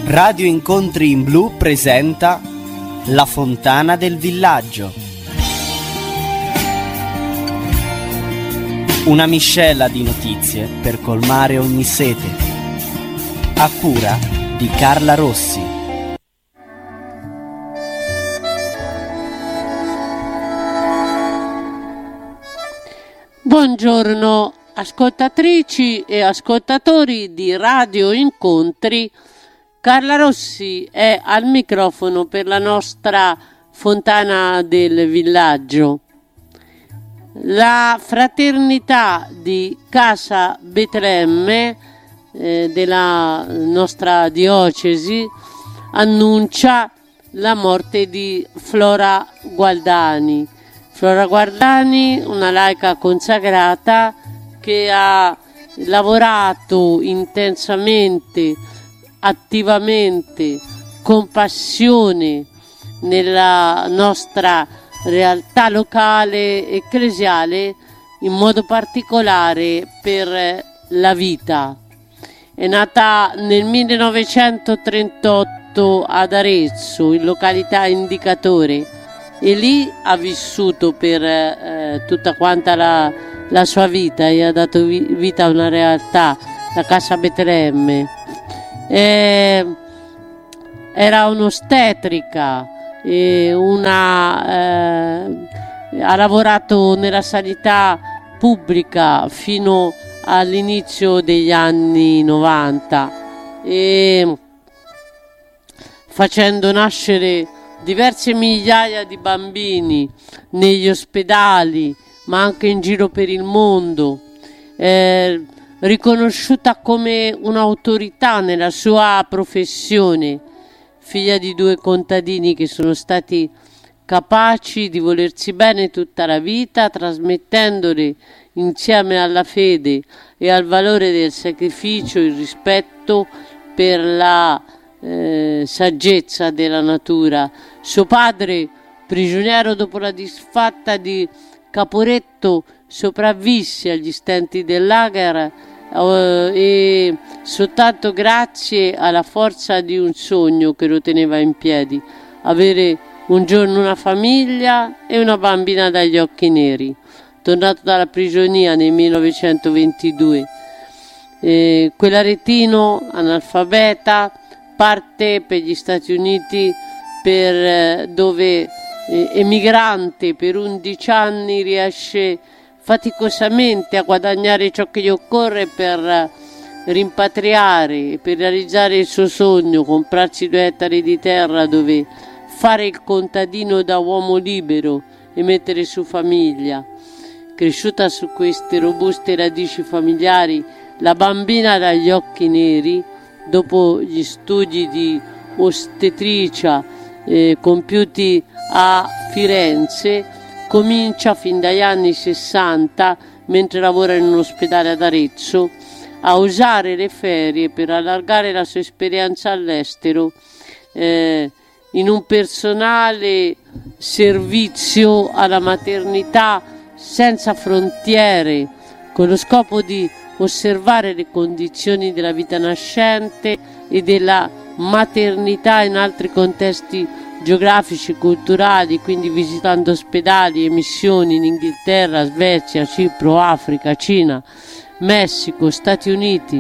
Radio Incontri in Blu presenta La Fontana del Villaggio. Una miscela di notizie per colmare ogni sete. A cura di Carla Rossi. Buongiorno ascoltatrici e ascoltatori di Radio Incontri. Carla Rossi è al microfono per la nostra Fontana del Villaggio. La fraternità di Casa Betlemme della nostra diocesi annuncia la morte di Flora Gualdani. Flora Gualdani, una laica consacrata che ha lavorato intensamente, attivamente, con passione nella nostra realtà locale ecclesiale, in modo particolare per la vita. È nata nel 1938 ad Arezzo, in località Indicatore, e lì ha vissuto per tutta quanta la sua vita e ha dato vita a una realtà, la Casa Betlemme. Era un'ostetrica, ha lavorato nella sanità pubblica fino all'inizio degli anni 90 e facendo nascere diverse migliaia di bambini negli ospedali, ma anche in giro per il mondo. Riconosciuta come un'autorità nella sua professione, figlia di due contadini che sono stati capaci di volersi bene tutta la vita, trasmettendole insieme alla fede e al valore del sacrificio il rispetto per la saggezza della natura. Suo padre, prigioniero dopo la disfatta di Caporetto, sopravvisse agli stenti del lager e soltanto grazie alla forza di un sogno che lo teneva in piedi: avere un giorno una famiglia e una bambina dagli occhi neri. Tornato dalla prigionia nel 1922, quell'aretino analfabeta parte per gli Stati Uniti dove emigrante per 11 anni riesce faticosamente a guadagnare ciò che gli occorre per rimpatriare e per realizzare il suo sogno, comprarsi 2 ettari di terra dove fare il contadino da uomo libero e mettere su famiglia. Cresciuta su queste robuste radici familiari, la bambina dagli occhi neri, dopo gli studi di ostetricia compiuti a Firenze, comincia fin dagli anni 60, mentre lavora in un ospedale ad Arezzo, a usare le ferie per allargare la sua esperienza all'estero in un personale servizio alla maternità senza frontiere, con lo scopo di osservare le condizioni della vita nascente e della maternità in altri contesti geografici, culturali, quindi visitando ospedali e missioni in Inghilterra, Svezia, Cipro, Africa, Cina, Messico, Stati Uniti.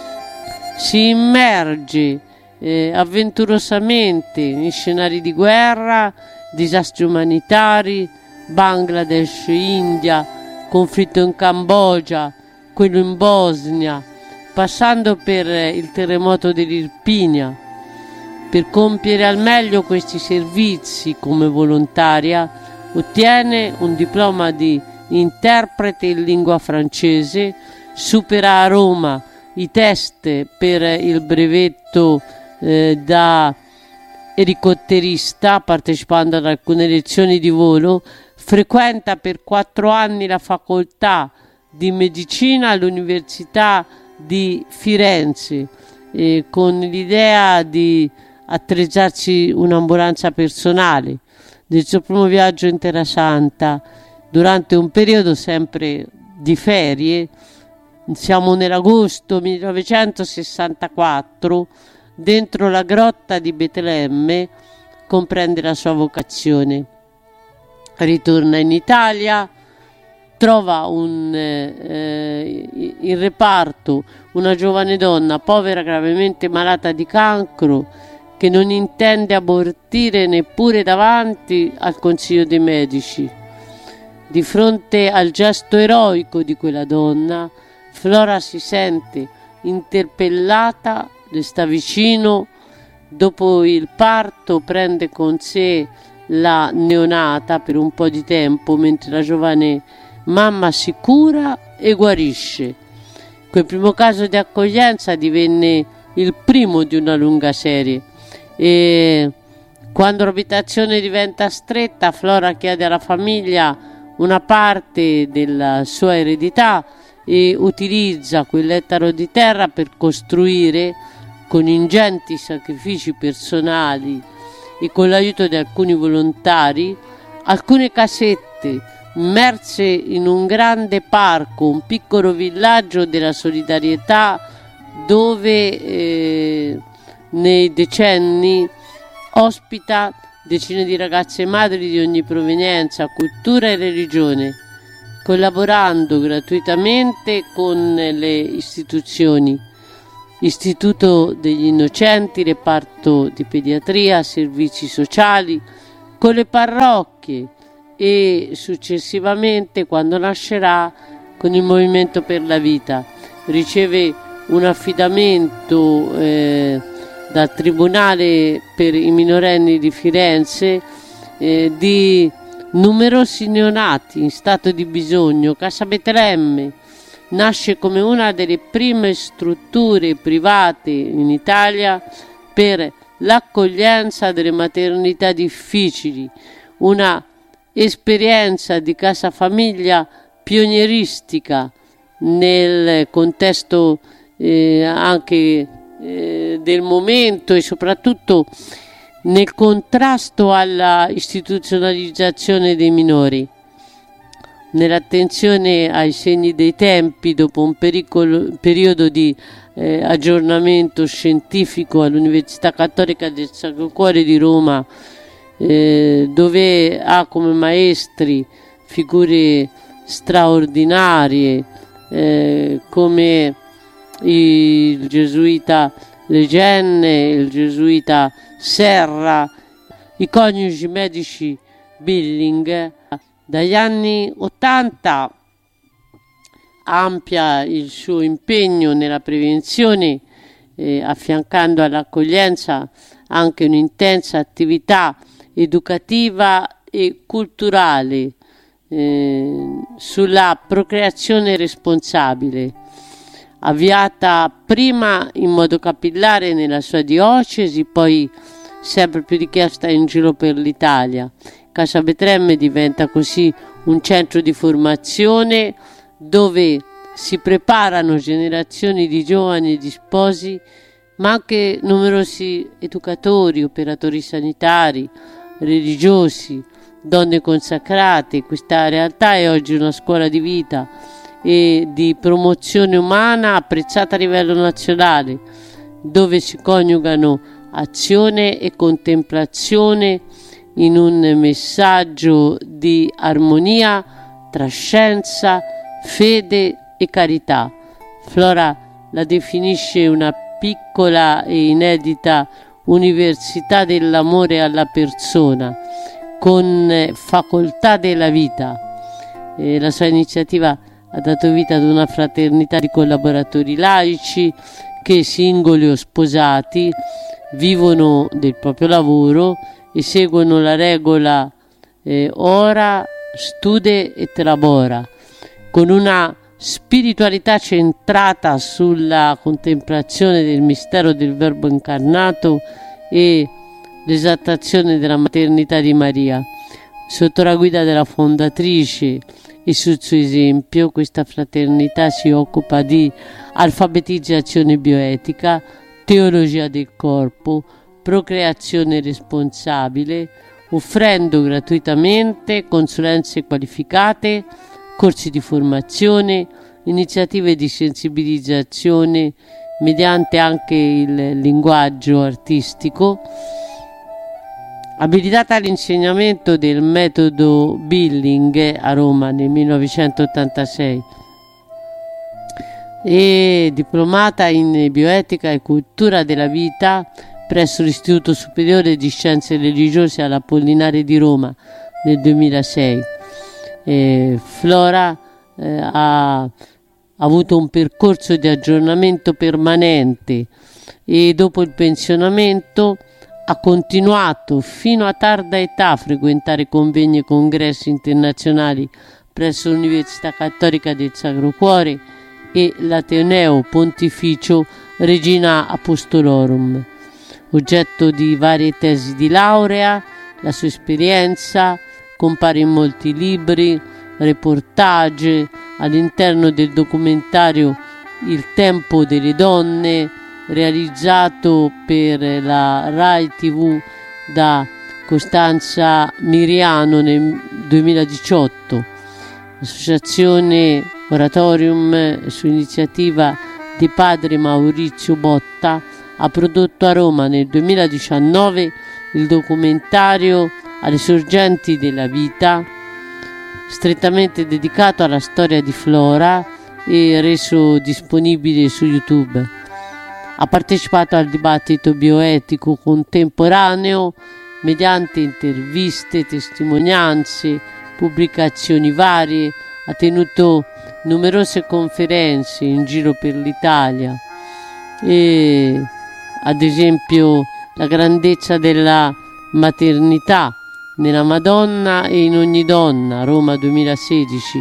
Si immerge avventurosamente in scenari di guerra, disastri umanitari, Bangladesh, India, conflitto in Cambogia, quello in Bosnia, passando per il terremoto dell'Irpinia. Per compiere al meglio questi servizi come volontaria, ottiene un diploma di interprete in lingua francese, supera a Roma i test per il brevetto da elicotterista, partecipando ad alcune lezioni di volo, frequenta per 4 anni la facoltà di medicina all'Università di Firenze, con l'idea di attrezzarsi un'ambulanza personale. Del suo primo viaggio in Terra Santa, durante un periodo sempre di ferie, siamo nell'agosto 1964, dentro la grotta di Betlemme comprende la sua vocazione. Ritorna in Italia, trova in reparto una giovane donna povera, gravemente malata di cancro, che non intende abortire neppure davanti al consiglio dei medici. Di fronte al gesto eroico di quella donna, Flora si sente interpellata, le sta vicino. Dopo il parto prende con sé la neonata per un po' di tempo, mentre la giovane mamma si cura e guarisce. Quel primo caso di accoglienza divenne il primo di una lunga serie, e quando l'abitazione diventa stretta, Flora chiede alla famiglia una parte della sua eredità e utilizza quell'ettaro di terra per costruire, con ingenti sacrifici personali e con l'aiuto di alcuni volontari, alcune casette immerse in un grande parco, un piccolo villaggio della solidarietà, dove nei decenni ospita decine di ragazze madri di ogni provenienza, cultura e religione, collaborando gratuitamente con le istituzioni, Istituto degli Innocenti, reparto di pediatria, servizi sociali, con le parrocchie e successivamente, quando nascerà, con il Movimento per la Vita. Riceve un affidamento dal Tribunale per i minorenni di Firenze di numerosi neonati in stato di bisogno. Casa Betlemme nasce come una delle prime strutture private in Italia per l'accoglienza delle maternità difficili, una esperienza di casa famiglia pionieristica nel contesto anche del momento e soprattutto nel contrasto alla istituzionalizzazione dei minori. Nell'attenzione ai segni dei tempi, dopo un periodo di aggiornamento scientifico all'Università Cattolica del Sacro Cuore di Roma, dove ha come maestri figure straordinarie come il gesuita Legenne, il gesuita Serra, i coniugi medici Billing. Dagli anni '80 amplia il suo impegno nella prevenzione, affiancando all'accoglienza anche un'intensa attività educativa e culturale sulla procreazione responsabile, avviata prima in modo capillare nella sua diocesi, poi sempre più richiesta in giro per l'Italia. Casa Betlemme diventa così un centro di formazione dove si preparano generazioni di giovani e di sposi, ma anche numerosi educatori, operatori sanitari, religiosi, donne consacrate. Questa realtà è oggi una scuola di vita e di promozione umana apprezzata a livello nazionale, dove si coniugano azione e contemplazione in un messaggio di armonia tra scienza, fede e carità. Flora la definisce una piccola e inedita università dell'amore alla persona, con facoltà della vita. La sua iniziativa ha dato vita ad una fraternità di collaboratori laici che, singoli o sposati, vivono del proprio lavoro e seguono la regola ora, stude et labora, con una spiritualità centrata sulla contemplazione del mistero del Verbo incarnato e l'esaltazione della maternità di Maria. Sotto la guida della fondatrice e sul suo esempio, questa fraternità si occupa di alfabetizzazione bioetica, teologia del corpo, procreazione responsabile, offrendo gratuitamente consulenze qualificate, corsi di formazione, iniziative di sensibilizzazione mediante anche il linguaggio artistico, abilitata all'insegnamento del metodo Billing a Roma nel 1986 e diplomata in bioetica e cultura della vita presso l'Istituto Superiore di Scienze Religiose all'Apollinare di Roma nel 2006. Flora ha avuto un percorso di aggiornamento permanente e dopo il pensionamento ha continuato fino a tarda età a frequentare convegni e congressi internazionali presso l'Università Cattolica del Sacro Cuore e l'Ateneo Pontificio Regina Apostolorum. Oggetto di varie tesi di laurea, la sua esperienza compare in molti libri, reportage all'interno del documentario Il tempo delle donne, realizzato per la Rai TV da Costanza Miriano nel 2018. L'associazione Oratorium, su iniziativa di padre Maurizio Botta, ha prodotto a Roma nel 2019 il documentario Alle sorgenti della vita, strettamente dedicato alla storia di Flora e reso disponibile su YouTube. Ha partecipato al dibattito bioetico contemporaneo mediante interviste, testimonianze, pubblicazioni varie, ha tenuto numerose conferenze in giro per l'Italia e ad esempio la grandezza della maternità nella Madonna e in ogni donna, Roma 2016.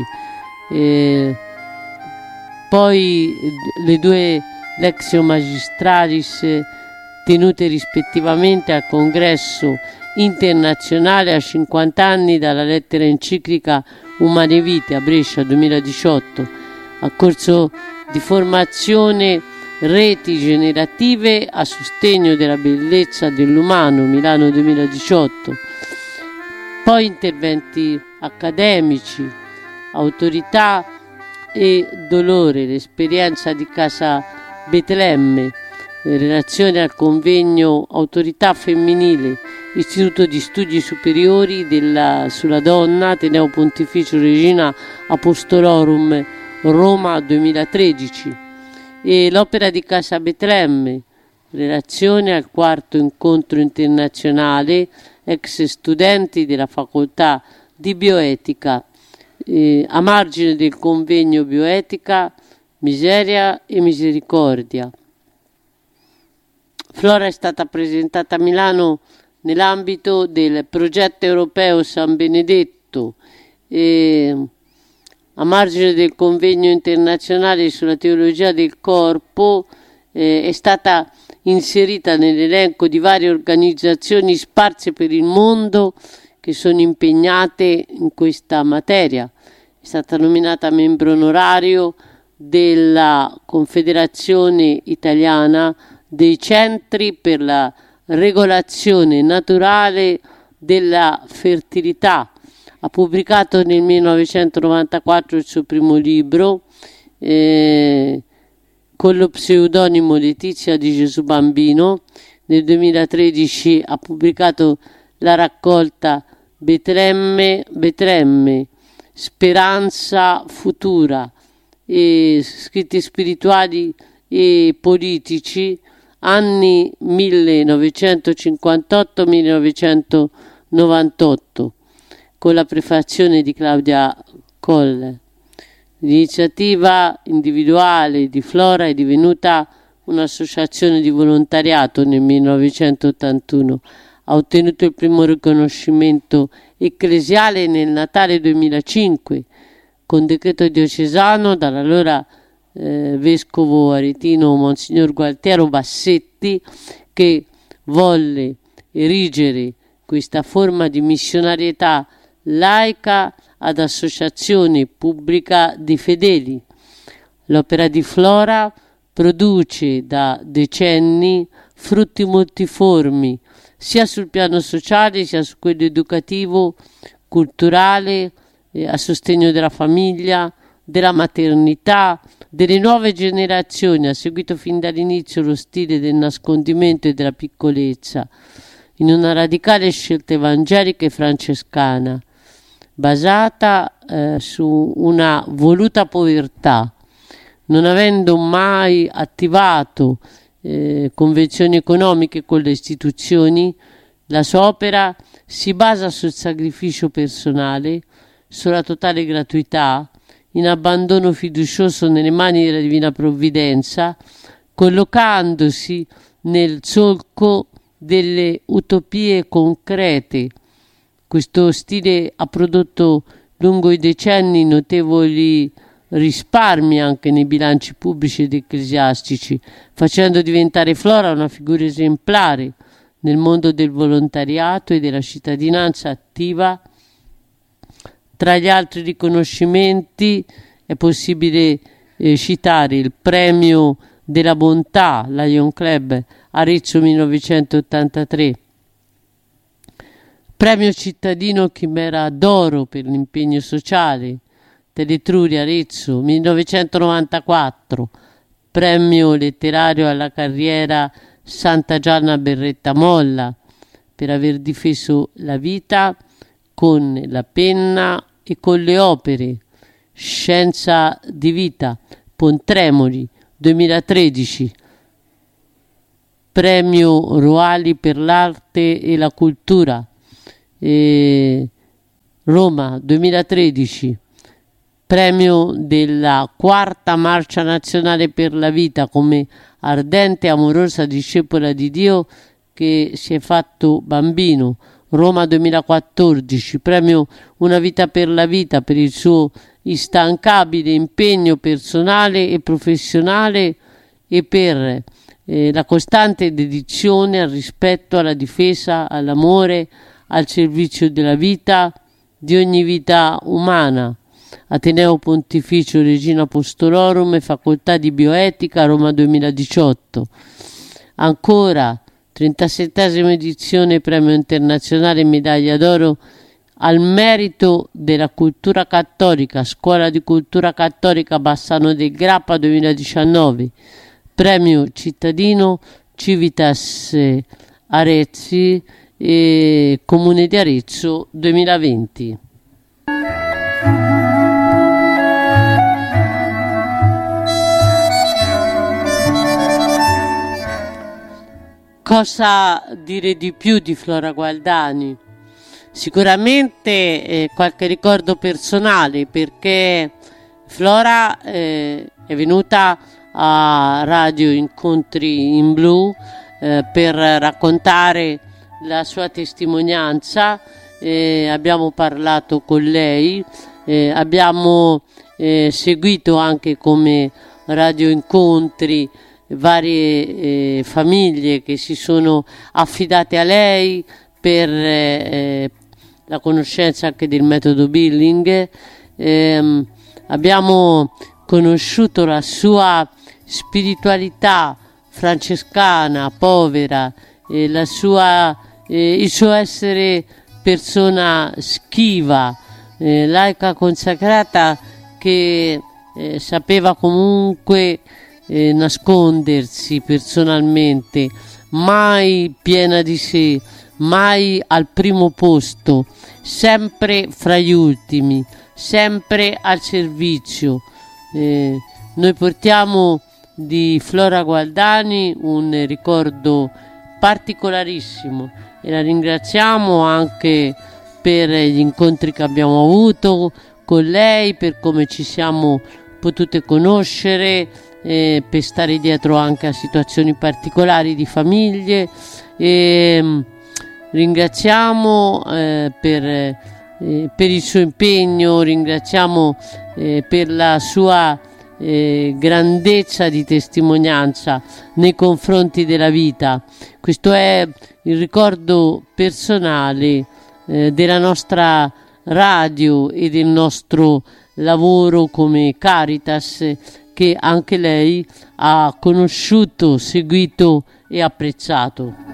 Poi le due Lectio Magistralis tenute rispettivamente al Congresso internazionale a 50 anni dalla lettera enciclica Umane Vite a Brescia 2018, a corso di formazione Reti generative a sostegno della bellezza dell'umano Milano 2018, poi interventi accademici, autorità e dolore, l'esperienza di Casa Betlemme, relazione al convegno Autorità Femminile, Istituto di Studi Superiori sulla Donna, Ateneo Pontificio Regina Apostolorum, Roma 2013, e l'opera di Casa Betlemme, relazione al quarto incontro internazionale ex studenti della facoltà di bioetica, a margine del convegno Bioetica, Miseria e Misericordia. Flora è stata presentata a Milano nell'ambito del progetto europeo San Benedetto e a margine del convegno internazionale sulla teologia del corpo è stata inserita nell'elenco di varie organizzazioni sparse per il mondo che sono impegnate in questa materia. È stata nominata membro onorario della Confederazione Italiana dei Centri per la Regolazione Naturale della Fertilità. Ha pubblicato nel 1994 il suo primo libro con lo pseudonimo Letizia di Gesù Bambino. Nel 2013 ha pubblicato la raccolta Betlemme, Speranza Futura, e scritti spirituali e politici, anni 1958-1998, con la prefazione di Claudia Colle. L'iniziativa individuale di Flora è divenuta un'associazione di volontariato nel 1981. Ha ottenuto il primo riconoscimento ecclesiale nel Natale 2005 con decreto diocesano dall'allora vescovo aretino Monsignor Gualtiero Bassetti, che volle erigere questa forma di missionarietà laica ad associazione pubblica di fedeli. L'opera di Flora produce da decenni frutti multiformi, sia sul piano sociale sia su quello educativo, culturale, a sostegno della famiglia, della maternità, delle nuove generazioni, ha seguito fin dall'inizio lo stile del nascondimento e della piccolezza, in una radicale scelta evangelica e francescana, basata su una voluta povertà, non avendo mai attivato convenzioni economiche con le istituzioni. La sua opera si basa sul sacrificio personale, sulla totale gratuità, in abbandono fiducioso nelle mani della divina provvidenza, collocandosi nel solco delle utopie concrete. Questo stile ha prodotto lungo i decenni notevoli risparmi anche nei bilanci pubblici ed ecclesiastici, facendo diventare Flora una figura esemplare nel mondo del volontariato e della cittadinanza attiva. Tra gli altri riconoscimenti è possibile citare il premio della bontà, Lion Club, Arezzo 1983, premio cittadino Chimera d'Oro per l'impegno sociale, Teletruria Arezzo 1994, premio letterario alla carriera Santa Gianna Berretta Molla per aver difeso la vita con la penna e con le opere, Scienza di vita, Pontremoli 2013, premio Roali per l'arte e la cultura, Roma 2013, premio della quarta marcia nazionale per la vita come ardente e amorosa discepola di Dio che si è fatto bambino, Roma 2014, premio Una vita per la vita per il suo instancabile impegno personale e professionale e per la costante dedizione al rispetto, alla difesa, all'amore, al servizio della vita, di ogni vita umana. Ateneo Pontificio Regina Apostolorum e Facoltà di Bioetica, Roma 2018. Ancora 37esima edizione Premio Internazionale Medaglia d'Oro al merito della cultura cattolica, Scuola di Cultura Cattolica Bassano del Grappa 2019, Premio Cittadino Civitas Arezzi e Comune di Arezzo 2020. Cosa dire di più di Flora Gualdani? Sicuramente qualche ricordo personale, perché Flora è venuta a Radio Incontri in Blu per raccontare la sua testimonianza. Abbiamo parlato con lei, abbiamo seguito anche come Radio Incontri varie famiglie che si sono affidate a lei per la conoscenza anche del metodo Billing. Abbiamo conosciuto la sua spiritualità francescana, povera, il suo essere persona schiva, laica consacrata che sapeva comunque nascondersi personalmente, mai piena di sé, mai al primo posto, sempre fra gli ultimi, sempre al servizio. Noi portiamo di Flora Gualdani un ricordo particolarissimo e la ringraziamo anche per gli incontri che abbiamo avuto con lei, per come ci siamo potute conoscere, per stare dietro anche a situazioni particolari di famiglie. Ringraziamo per il suo impegno, ringraziamo per la sua grandezza di testimonianza nei confronti della vita. Questo è il ricordo personale della nostra radio e del nostro lavoro come Caritas, che anche lei ha conosciuto, seguito e apprezzato.